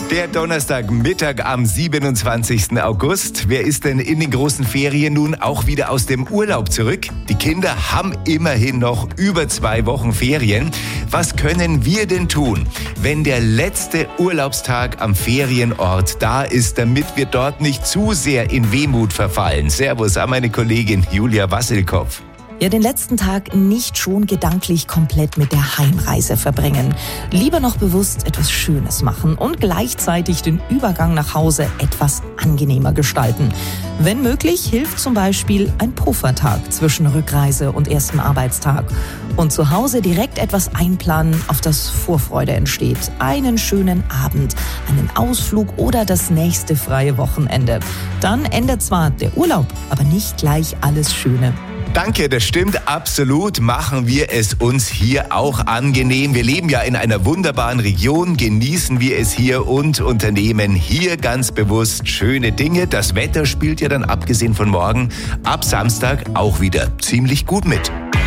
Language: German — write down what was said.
Der Donnerstagmittag am 27. August. Wer ist denn in den großen Ferien nun auch wieder aus dem Urlaub zurück? Die Kinder haben immerhin noch über 2 Wochen Ferien. Was können wir denn tun, wenn der letzte Urlaubstag am Ferienort da ist, damit wir dort nicht zu sehr in Wehmut verfallen? Servus an meine Kollegin Julia Wassilkopf. Ja, den letzten Tag nicht schon gedanklich komplett mit der Heimreise verbringen. Lieber noch bewusst etwas Schönes machen und gleichzeitig den Übergang nach Hause etwas angenehmer gestalten. Wenn möglich, hilft zum Beispiel ein Puffertag zwischen Rückreise und ersten Arbeitstag. Und zu Hause direkt etwas einplanen, auf das Vorfreude entsteht. Einen schönen Abend, einen Ausflug oder das nächste freie Wochenende. Dann endet zwar der Urlaub, aber nicht gleich alles Schöne. Danke, das stimmt absolut. Machen wir es uns hier auch angenehm. Wir leben ja in einer wunderbaren Region, genießen wir es hier und unternehmen hier ganz bewusst schöne Dinge. Das Wetter spielt ja dann abgesehen von morgen ab Samstag auch wieder ziemlich gut mit.